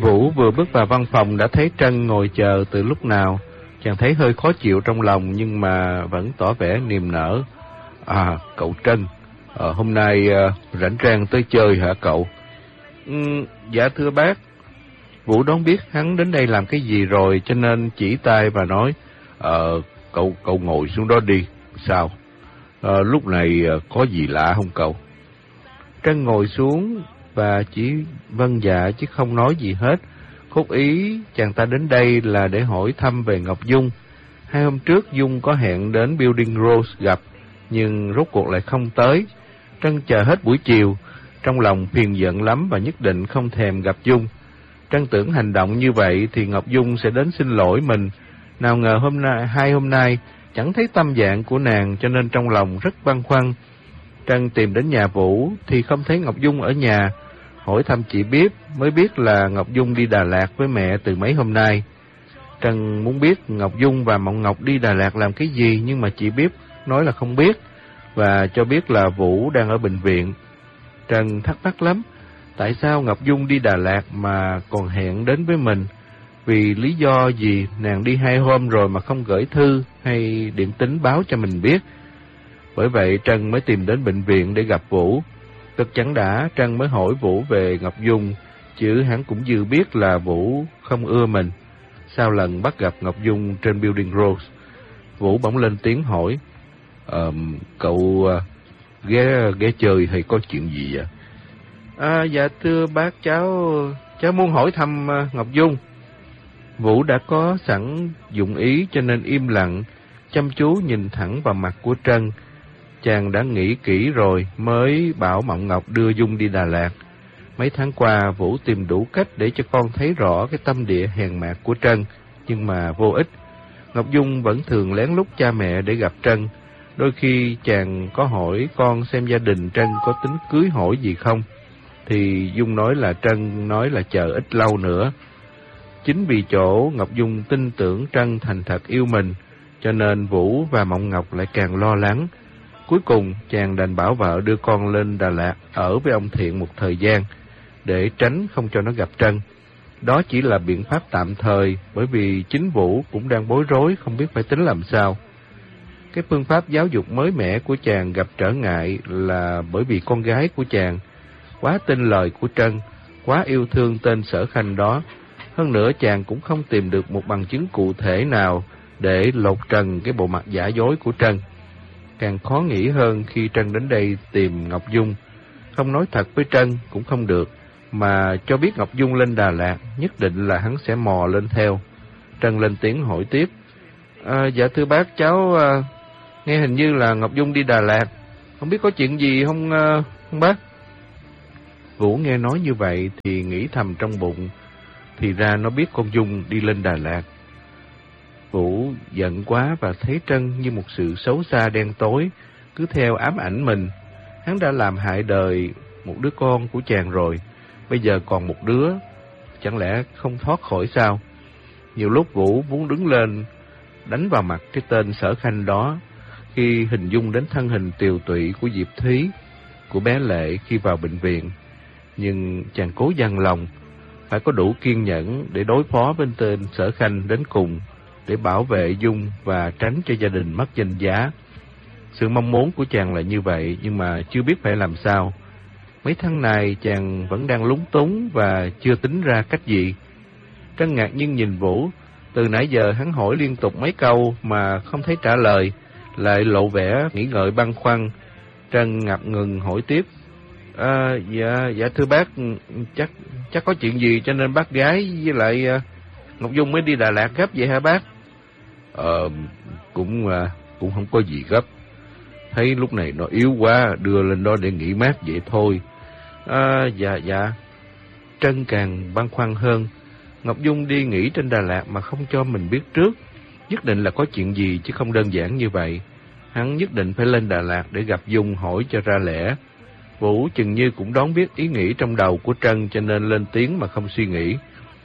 Vũ vừa bước vào văn phòng đã thấy Trân ngồi chờ từ lúc nào. Chàng thấy hơi khó chịu trong lòng nhưng mà vẫn tỏ vẻ niềm nở. À, cậu Trân, hôm nay rảnh rang tới chơi hả cậu? Dạ thưa bác. Vũ đoán biết hắn đến đây làm cái gì rồi cho nên chỉ tay và nói, cậu ngồi xuống đó đi. Sao? Lúc này có gì lạ không cậu? Trân ngồi xuống và chỉ vâng dạ chứ không nói gì hết. Cốt ý chàng ta đến đây là để hỏi thăm về Ngọc Dung. 2 hôm trước Dung có hẹn đến Building Rose gặp, nhưng rốt cuộc lại không tới. Trân chờ hết buổi chiều, trong lòng phiền giận lắm và nhất định không thèm gặp Dung. Trân tưởng hành động như vậy thì Ngọc Dung sẽ đến xin lỗi mình. Nào ngờ hai hôm nay chẳng thấy tâm dạng của nàng cho nên trong lòng rất băn khoăn. Trân tìm đến nhà Vũ thì không thấy Ngọc Dung ở nhà. Hỏi thăm chị biết mới biết là Ngọc Dung đi Đà Lạt với mẹ từ mấy hôm nay. Trân muốn biết Ngọc Dung và Mộng Ngọc đi Đà Lạt làm cái gì, nhưng mà chị biết nói là không biết và cho biết là Vũ đang ở bệnh viện. Trân thắc mắc lắm, tại sao Ngọc Dung đi Đà Lạt mà còn hẹn đến với mình? Vì lý do gì nàng đi 2 hôm rồi mà không gửi thư hay điện tín báo cho mình biết? Bởi vậy Trân mới tìm đến bệnh viện để gặp Vũ. Cực chẳng đã Trân mới hỏi Vũ về Ngọc Dung, chứ hắn cũng dư biết là Vũ không ưa mình. Sau lần bắt gặp Ngọc Dung trên Building Rose, Vũ bỗng lên tiếng hỏi, cậu ghé chơi hay có chuyện gì vậy? Dạ thưa bác, cháu muốn hỏi thăm Ngọc Dung. Vũ đã có sẵn dụng ý cho nên im lặng, chăm chú nhìn thẳng vào mặt của Trân. Chàng đã nghĩ kỹ rồi mới bảo Mộng Ngọc đưa Dung đi Đà Lạt. Mấy tháng qua Vũ tìm đủ cách để cho con thấy rõ cái tâm địa hèn mạt của Trân, nhưng mà vô ích. Ngọc Dung vẫn thường lén lút cha mẹ để gặp Trân. Đôi khi chàng có hỏi con xem gia đình Trân có tính cưới hỏi gì không, thì Dung nói là Trân nói là chờ ít lâu nữa. Chính vì chỗ Ngọc Dung tin tưởng Trân thành thật yêu mình, cho nên Vũ và Mộng Ngọc lại càng lo lắng. Cuối cùng chàng đành bảo vợ đưa con lên Đà Lạt ở với ông Thiện một thời gian, để tránh không cho nó gặp Trân. Đó chỉ là biện pháp tạm thời, bởi vì chính Vũ cũng đang bối rối không biết phải tính làm sao. Cái phương pháp giáo dục mới mẻ của chàng gặp trở ngại là bởi vì con gái của chàng quá tin lời của Trân, quá yêu thương tên Sở Khanh đó. Hơn nữa chàng cũng không tìm được một bằng chứng cụ thể nào để lột trần cái bộ mặt giả dối của Trân. Càng khó nghĩ hơn khi Trân đến đây tìm Ngọc Dung. Không nói thật với Trân cũng không được, mà cho biết Ngọc Dung lên Đà Lạt, nhất định là hắn sẽ mò lên theo. Trân lên tiếng hỏi tiếp, dạ thưa bác, cháu nghe hình như là Ngọc Dung đi Đà Lạt, không biết có chuyện gì không bác? Vũ nghe nói như vậy thì nghĩ thầm trong bụng, thì ra nó biết con Dung đi lên Đà Lạt. Vũ giận quá và thấy Trân như một sự xấu xa đen tối, cứ theo ám ảnh mình. Hắn đã làm hại đời một đứa con của chàng rồi, bây giờ còn một đứa, chẳng lẽ không thoát khỏi sao? Nhiều lúc Vũ muốn đứng lên đánh vào mặt cái tên Sở Khanh đó, khi hình dung đến thân hình tiều tụy của Diệp Thúy, của bé Lệ khi vào bệnh viện. Nhưng chàng cố dằn lòng, phải có đủ kiên nhẫn để đối phó với tên Sở Khanh đến cùng, để bảo vệ Dung và tránh cho gia đình mất danh giá. Sự mong muốn của chàng là như vậy, nhưng mà chưa biết phải làm sao. Mấy tháng này chàng vẫn đang lúng túng và chưa tính ra cách gì. Trân ngạc nhiên nhìn Vũ, từ nãy giờ hắn hỏi liên tục mấy câu mà không thấy trả lời, lại lộ vẻ nghĩ ngợi băn khoăn. Trân ngập ngừng hỏi tiếp, dạ thưa bác, chắc có chuyện gì cho nên bác gái với lại Ngọc Dung mới đi Đà Lạt gấp vậy hả bác? Cũng không có gì gấp. Thấy lúc này nó yếu quá, đưa lên đó để nghỉ mát vậy thôi. Dạ. Trân càng băn khoăn hơn. Ngọc Dung đi nghỉ trên Đà Lạt mà không cho mình biết trước, nhất định là có chuyện gì chứ không đơn giản như vậy. Hắn nhất định phải lên Đà Lạt để gặp Dung hỏi cho ra lẽ. Vũ chừng như cũng đoán biết ý nghĩ trong đầu của Trân cho nên lên tiếng mà không suy nghĩ.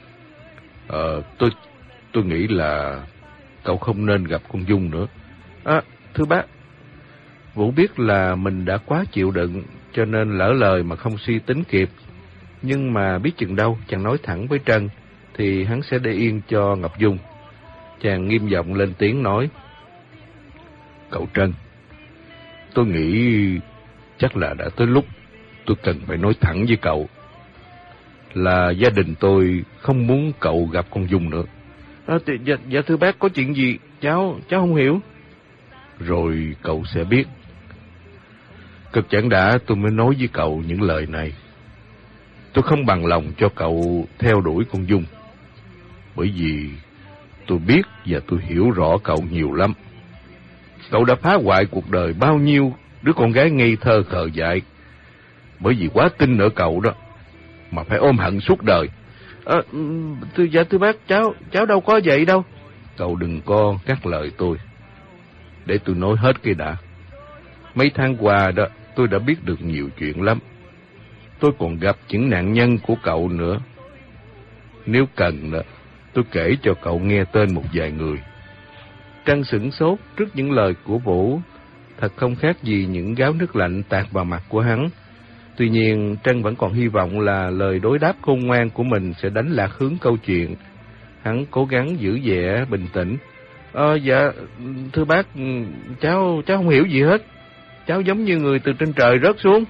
Tôi nghĩ là cậu không nên gặp con Dung nữa. Thưa bác. Vũ biết là mình đã quá chịu đựng cho nên lỡ lời mà không suy tính kịp. Nhưng mà biết chừng đâu chàng nói thẳng với Trân thì hắn sẽ để yên cho Ngọc Dung. Chàng nghiêm giọng lên tiếng nói: Cậu Trân, tôi nghĩ chắc là đã tới lúc tôi cần phải nói thẳng với cậu là gia đình tôi không muốn cậu gặp con Dung nữa. Dạ thưa bác, có chuyện gì? Cháu không hiểu. Rồi cậu sẽ biết. Cực chẳng đã tôi mới nói với cậu những lời này. Tôi không bằng lòng cho cậu theo đuổi con Dung, bởi vì tôi biết và tôi hiểu rõ cậu nhiều lắm. Cậu đã phá hoại cuộc đời bao nhiêu đứa con gái ngây thơ khờ dại, bởi vì quá tin ở cậu đó mà phải ôm hận suốt đời. Thưa bác, cháu đâu có vậy đâu. Cậu đừng có cắt lời tôi, để tôi nói hết cái đã. Mấy tháng qua đó tôi đã biết được nhiều chuyện lắm. Tôi còn gặp những nạn nhân của cậu nữa. Nếu cần đó, tôi kể cho cậu nghe tên một vài người. Trân sửng sốt trước những lời của Vũ, thật không khác gì những gáo nước lạnh tạt vào mặt của hắn. Tuy nhiên, Trân vẫn còn hy vọng là lời đối đáp khôn ngoan của mình sẽ đánh lạc hướng câu chuyện. Hắn cố gắng giữ vẻ bình tĩnh. Dạ, thưa bác, cháu không hiểu gì hết. Cháu giống như người từ trên trời rớt xuống.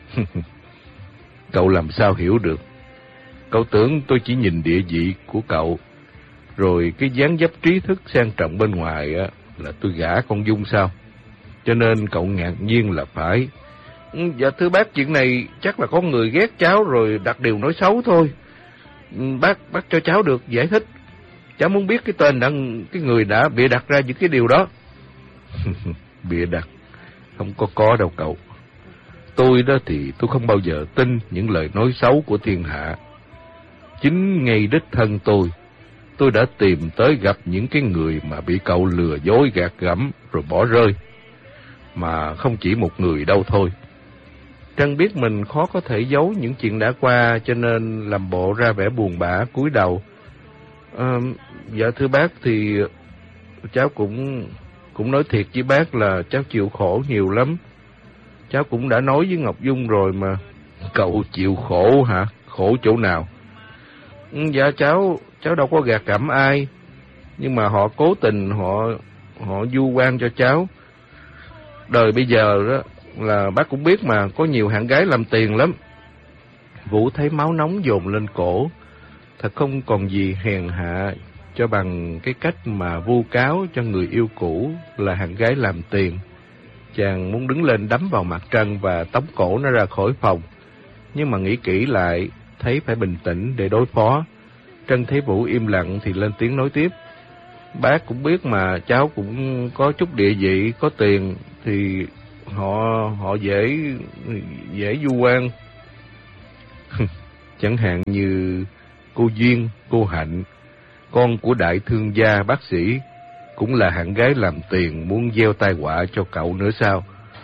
Cậu làm sao hiểu được? Cậu tưởng tôi chỉ nhìn địa vị của cậu, rồi cái dáng dấp trí thức sang trọng bên ngoài á, là tôi gả con Dung sao? Cho nên cậu ngạc nhiên là phải. Dạ thưa bác, chuyện này chắc là có người ghét cháu rồi đặt điều nói xấu thôi. Bác cho cháu được giải thích. Cháu muốn biết cái tên cái người đã bịa đặt ra những cái điều đó. Bịa đặt? Không có đâu cậu. Tôi đó thì tôi không bao giờ tin những lời nói xấu của thiên hạ. Chính ngay đích thân tôi đã tìm tới gặp những cái người mà bị cậu lừa dối gạt gẫm rồi bỏ rơi. Mà không chỉ một người đâu thôi. Trân biết mình khó có thể giấu những chuyện đã qua, cho nên làm bộ ra vẻ buồn bã cúi đầu. Dạ thưa bác, thì cháu cũng nói thiệt với bác là cháu chịu khổ nhiều lắm. Cháu cũng đã nói với Ngọc Dung rồi mà. Cậu chịu khổ hả? Khổ chỗ nào? Dạ cháu đâu có gạt gẫm ai, nhưng mà họ cố tình họ vu oan cho cháu. Đời bây giờ đó là bác cũng biết mà, có nhiều hạng gái làm tiền lắm. Vũ thấy máu nóng dồn lên cổ. Thật không còn gì hèn hạ cho bằng cái cách mà vu cáo cho người yêu cũ là hạng gái làm tiền. Chàng muốn đứng lên đấm vào mặt Trân và tống cổ nó ra khỏi phòng, nhưng mà nghĩ kỹ lại thấy phải bình tĩnh để đối phó. Trân thấy Vũ im lặng thì lên tiếng nói tiếp. Bác cũng biết mà, cháu cũng có chút địa vị, có tiền thì họ dễ vu oan. Chẳng hạn như cô Duyên, cô Hạnh, con của đại thương gia bác sĩ, cũng là hạng gái làm tiền muốn gieo tai họa cho cậu nữa sao?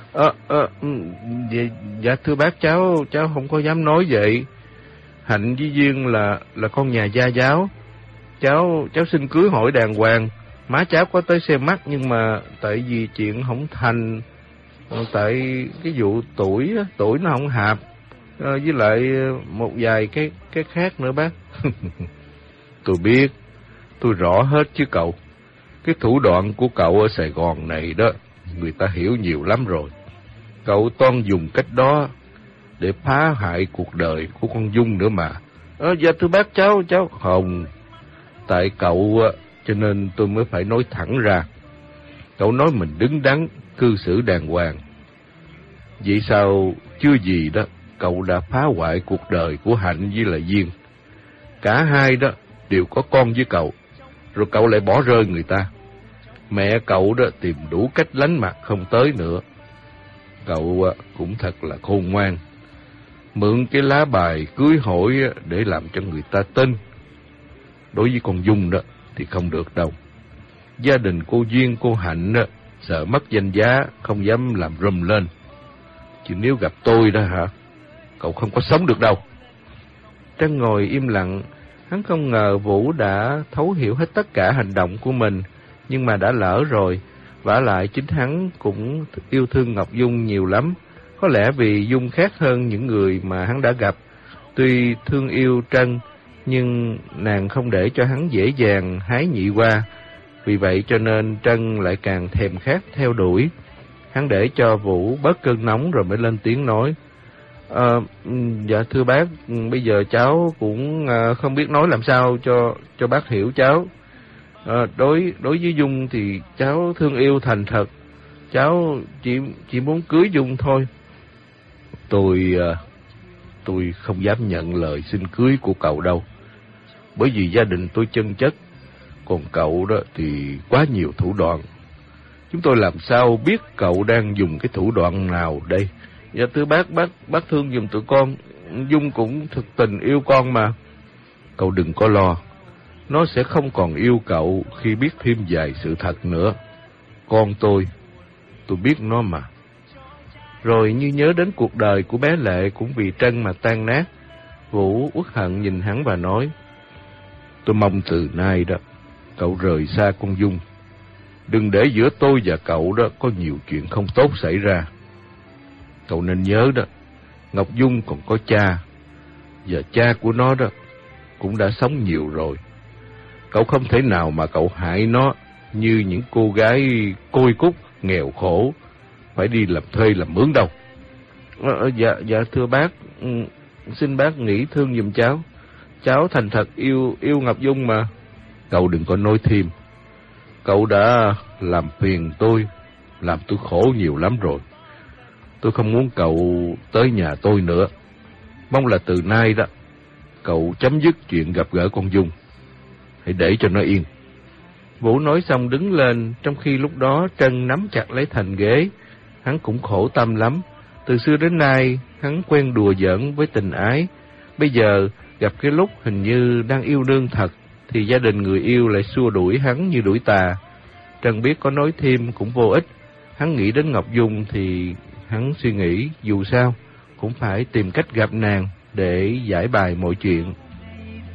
Dạ thưa bác, cháu không có dám nói vậy. Hạnh với Duyên là con nhà gia giáo. Cháu xin cưới hỏi đàng hoàng. Má cháu có tới xem mắt, nhưng mà tại vì chuyện không thành, tại cái vụ tuổi nó không hợp, với lại một vài cái khác nữa bác. Tôi biết, tôi rõ hết chứ cậu. Cái thủ đoạn của cậu ở Sài Gòn này đó, người ta hiểu nhiều lắm rồi. Cậu toan dùng cách đó để phá hại cuộc đời của con Dung nữa mà. Dạ thưa bác, cháu không. Tại cậu cho nên tôi mới phải nói thẳng ra. Cậu nói mình đứng đắn, cư xử đàng hoàng. Vậy sao chưa gì đó, cậu đã phá hoại cuộc đời của Hạnh với lại Duyên. Cả hai đó đều có con với cậu, rồi cậu lại bỏ rơi người ta. Mẹ cậu đó tìm đủ cách lánh mặt không tới nữa. Cậu cũng thật là khôn ngoan, mượn cái lá bài cưới hỏi để làm cho người ta tin. Đối với con Dung đó thì không được đâu. Gia đình cô Duyên, cô Hạnh đó, sợ mất danh giá, không dám làm rùm lên. Chứ nếu gặp tôi đó hả, cậu không có sống được đâu. Trân ngồi im lặng. Hắn không ngờ Vũ đã thấu hiểu hết tất cả hành động của mình, nhưng mà đã lỡ rồi. Vả lại chính hắn cũng yêu thương Ngọc Dung nhiều lắm. Có lẽ vì Dung khác hơn những người mà hắn đã gặp, Tuy thương yêu Trân, nhưng nàng không để cho hắn dễ dàng hái nhị hoa. Vì vậy cho nên Trân lại càng thèm khát theo đuổi. Hắn để cho Vũ bớt cơn nóng rồi mới lên tiếng nói: Dạ thưa bác, bây giờ cháu cũng không biết nói làm sao cho bác hiểu cháu. Đối với Dung thì cháu thương yêu thành thật, cháu chỉ muốn cưới Dung thôi. Tôi không dám nhận lời xin cưới của cậu đâu, bởi vì gia đình tôi chân chất, còn cậu đó thì quá nhiều thủ đoạn. Chúng tôi làm sao biết cậu đang dùng cái thủ đoạn nào đây? Dạ thưa bác thương giùm tụi con, Dung cũng thực tình yêu con mà. Cậu đừng có lo, nó sẽ không còn yêu cậu khi biết thêm vài sự thật nữa. Con tôi biết nó mà. Rồi như nhớ đến cuộc đời của bé Lệ cũng vì Trân mà tan nát, Vũ uất hận nhìn hắn và nói: tôi mong từ nay đó cậu rời xa con Dung, đừng để giữa tôi và cậu đó có nhiều chuyện không tốt xảy ra. Cậu nên nhớ đó, Ngọc Dung còn có cha, và cha của nó đó cũng đã sống nhiều rồi. Cậu không thể nào mà cậu hại nó như những cô gái côi cút nghèo khổ phải đi làm thuê làm mướn đâu. Dạ thưa bác, xin bác nghĩ thương giùm cháu. Cháu thành thật yêu Ngọc Dung mà. Cậu đừng có nói thêm. Cậu đã làm phiền tôi, làm tôi khổ nhiều lắm rồi. Tôi không muốn cậu tới nhà tôi nữa. Mong là từ nay đó cậu chấm dứt chuyện gặp gỡ con Dung. Hãy để cho nó yên. Vũ nói xong đứng lên, trong khi lúc đó Trân nắm chặt lấy thành ghế. Hắn cũng khổ tâm lắm. Từ xưa đến nay hắn quen đùa giỡn với tình ái. Bây giờ gặp cái lúc hình như đang yêu đương thật, thì gia đình người yêu lại xua đuổi hắn như đuổi tà. Trân biết có nói thêm cũng vô ích. Hắn nghĩ đến Ngọc Dung thì hắn suy nghĩ dù sao cũng phải tìm cách gặp nàng để giải bài mọi chuyện.